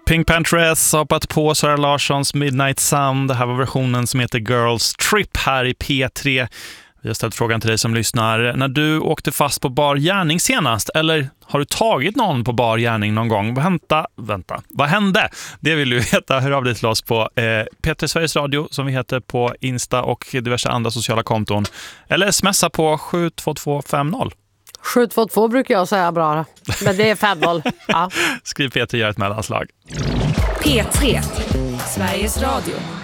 Pink Panthers har hoppat på Sara Larssons Midnight Sun. Det här var versionen som heter Girls Trip här i P3. Vi har ställt frågan till dig som lyssnar. När du åkte fast på bar gärning senast, eller har du tagit någon på bar gärning någon gång? Vänta. Vad hände? Det vill du veta. Hör av dig till oss på P3 Sveriges Radio som vi heter på Insta och diverse andra sociala konton. Eller smsa på 72250. 722 brukar jag säga bra. Men det är 50. Ja. Skriv P3 gör ett mellanslag. P3 Sveriges Radio.